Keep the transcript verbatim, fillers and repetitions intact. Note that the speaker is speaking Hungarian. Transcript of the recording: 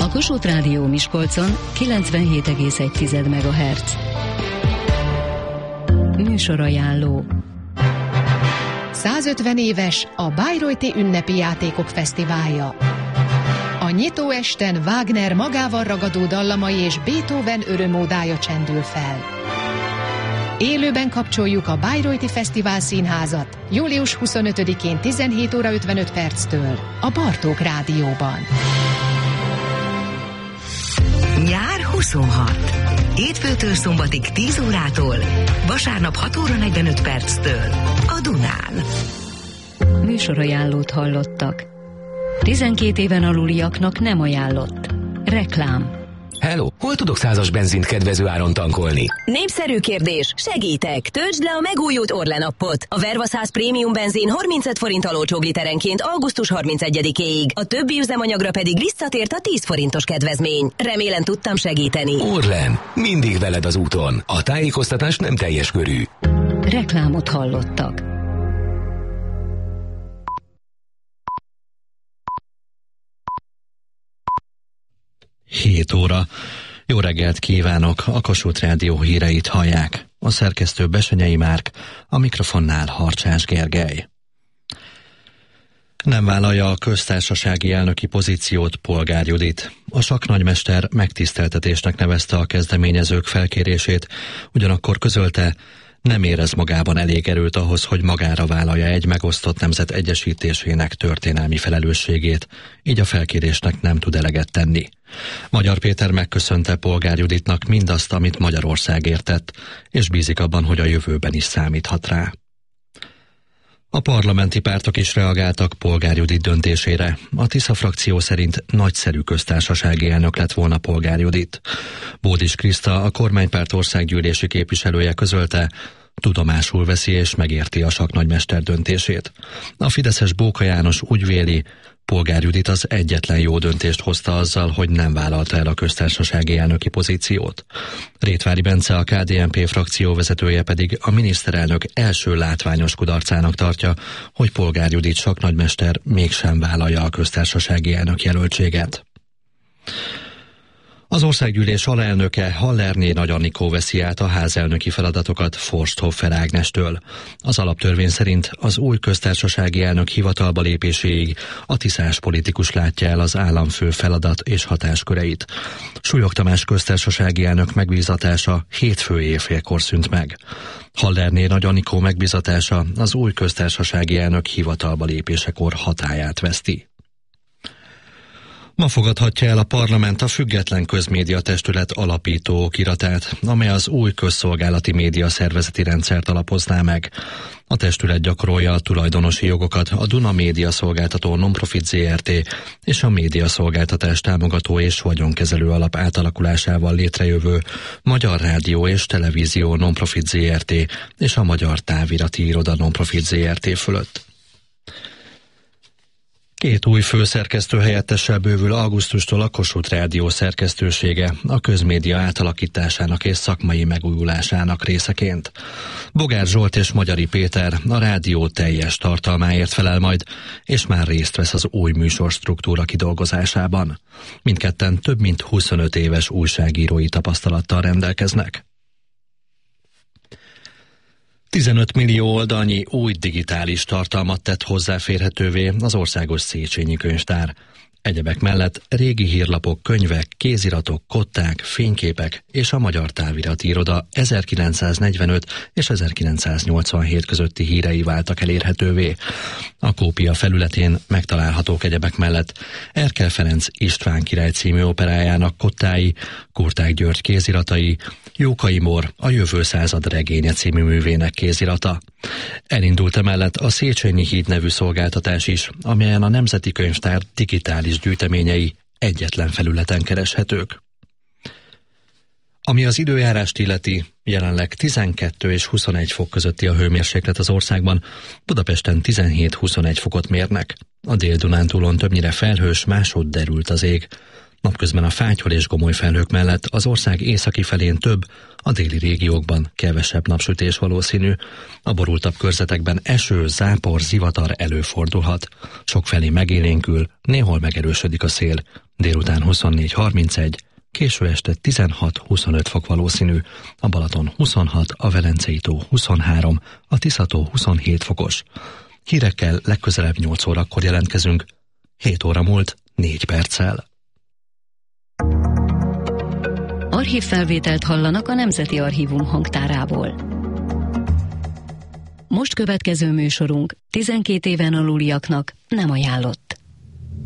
A Kossuth Rádió Miskolcon kilencvenhét egész egy megahertz. Műsorajánló. százötven éves a Bayreuther Ünnepi Játékok Fesztiválja. A nyitó esten Wagner magával ragadó dallamai és Beethoven örömódája csendül fel. Élőben kapcsoljuk a Bayreuther Fesztivál Színházat július huszonötödikén tizenhét óra ötvenöt perctől a Bartók Rádióban. Nyár huszonhat. Hétfőtől szombatig tíz órától, vasárnap hat óra negyvenöt perctől a Dunán. Műsorajánlót hallottak. tizenkét éven aluliaknak nem ajánlott. Reklám. Hello, hol tudok százas benzint kedvező áron tankolni? Népszerű kérdés, segítek! Töltsd le a megújult Orlen appot. A Verva száz prémium benzin harmincöt forinttal olcsóbb literenként augusztus harmincegyedikéig. A többi üzemanyagra pedig visszatért a tíz forintos kedvezmény. Remélem tudtam segíteni. Orlen, mindig veled az úton. A tájékoztatás nem teljes körű. Reklámot hallottak. hét óra. Jó reggelt kívánok! A Kossuth Rádió híreit hallják. A szerkesztő Besenyei Márk, a mikrofonnál Harcsás Gergely. Nem vállalja a köztársasági elnöki pozíciót Polgár Judit. A saknagymester megtiszteltetésnek nevezte a kezdeményezők felkérését, ugyanakkor közölte, nem érez magában elég erőt ahhoz, hogy magára vállalja egy megosztott nemzet egyesítésének történelmi felelősségét, így a felkérésnek nem tud eleget tenni. Magyar Péter megköszönte Polgár Juditnak mindazt, amit Magyarországért tett, és bízik abban, hogy a jövőben is számíthat rá. A parlamenti pártok is reagáltak Polgár Judit döntésére. A Tisza frakció szerint nagyszerű köztársasági elnök lett volna Polgár Judit. Bódis Kriszta, a kormánypárt országgyűlési képviselője közölte, tudomásul veszi és megérti a saknagymester döntését. A fideszes Bóka János úgy véli, Polgár Judit az egyetlen jó döntést hozta azzal, hogy nem vállalta el a köztársasági elnöki pozíciót. Rétvári Bence, a ká dé en pé frakció vezetője pedig a miniszterelnök első látványos kudarcának tartja, hogy Polgár Judit saknagymester mégsem vállalja a köztársasági elnök jelöltséget. Az országgyűlés alelnöke Hallerné Nagy Anikó veszi át a házelnöki feladatokat Forsthofer Ágnestől. Az alaptörvény szerint az új köztársasági elnök hivatalba lépéséig a tiszás politikus látja el az államfő feladat és hatásköreit. Súlyog Tamás köztársasági elnök megbízatása hétfő éjfélkor szűnt meg. Hallerné Nagy Anikó megbízatása az új köztársasági elnök hivatalba lépésekor hatályát veszti. Ma fogadhatja el a parlament a Független Közmédia Testület alapító okiratát, amely az új közszolgálati média szervezeti rendszert alapozná meg. A testület gyakorolja a tulajdonosi jogokat a Duna Média Szolgáltató Nonprofit zé er té és a médiaszolgáltatás támogató és vagyonkezelő alap átalakulásával létrejövő Magyar Rádió és Televízió Nonprofit zé er té és a Magyar Távirati Iroda Nonprofit zé er té fölött. Két új főszerkesztő helyettessel bővül augusztustól a Kossuth Rádió szerkesztősége a közmédia átalakításának és szakmai megújulásának részeként. Bogár Zsolt és Magyari Péter a rádió teljes tartalmáért felel majd, és már részt vesz az új műsorstruktúra kidolgozásában. Mindketten több mint huszonöt éves újságírói tapasztalattal rendelkeznek. tizenöt millió oldalnyi új digitális tartalmat tett hozzáférhetővé az Országos Széchenyi Könyvtár. Egyebek mellett régi hírlapok, könyvek, kéziratok, kották, fényképek és a Magyar Távirati Iroda ezerkilencszáznegyvenöt és ezerkilencszáznyolcvanhét közötti hírei váltak elérhetővé. A kópia felületén megtalálhatók egyebek mellett Erkel Ferenc István király című operájának kottái, Kurták György kéziratai, Jókai Mór a Jövő század regénye című művének kézirata. Elindult emellett a Széchenyi híd nevű szolgáltatás is, amelyen a Nemzeti Könyvtár digitális gyűjteményei egyetlen felületen kereshetők. Ami az időjárást illeti, jelenleg tizenkettő és huszonegy fok közötti a hőmérséklet az országban, Budapesten tizenhét-huszonegy fokot mérnek. A Dél-Dunántúlon többnyire felhős, máshol derült az ég. Napközben a fátyhol és gomoly felhők mellett az ország északi felén több, a déli régiókban kevesebb napsütés valószínű. A borultabb körzetekben eső, zápor, zivatar előfordulhat. Sokfelé megélénkül, néhol megerősödik a szél. Délután huszonnégy harmincegy, késő este tizenhat-huszonöt fok valószínű, a Balaton huszonhat, a Velencei tó huszonhárom, a Tisza-tó huszonhét fokos. Hírekkel legközelebb nyolc órakor jelentkezünk, hét óra múlt négy perccel. Archívfelvételt hallanak a Nemzeti Archívum hangtárából. Most következő műsorunk tizenkét éven aluliaknak nem ajánlott.